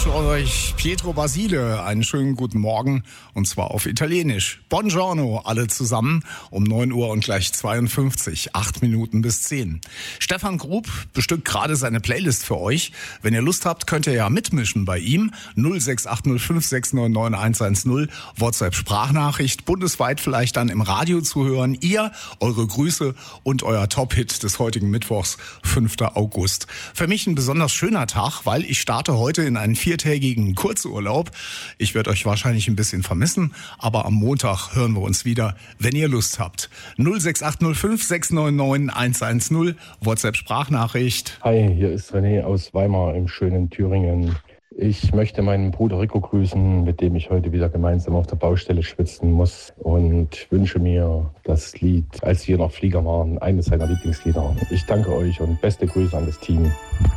wünsche euch Pietro Basile einen schönen guten Morgen und zwar auf Italienisch. Buongiorno alle zusammen um 9 Uhr und gleich 52, 8 Minuten bis 10. Stefan Grub bestückt gerade seine Playlist für euch. Wenn ihr Lust habt, könnt ihr ja mitmischen bei ihm. 06805 699 110, WhatsApp-Sprachnachricht, bundesweit vielleicht dann im Radio zu hören. Ihr, eure Grüße und euer Top-Hit des heutigen Mittwochs, 5. August. Für mich ein besonders schöner Tag, weil ich starte heute in einen 4-tägigen Kurzurlaub. Ich werde euch wahrscheinlich ein bisschen vermissen, aber am Montag hören wir uns wieder, wenn ihr Lust habt. 06805 699 110, WhatsApp-Sprachnachricht. Hi, hier ist René aus Weimar im schönen Thüringen. Ich möchte meinen Bruder Rico grüßen, mit dem ich heute wieder gemeinsam auf der Baustelle schwitzen muss, und wünsche mir das Lied, als wir noch Flieger waren, eines seiner Lieblingslieder. Ich danke euch und beste Grüße an das Team.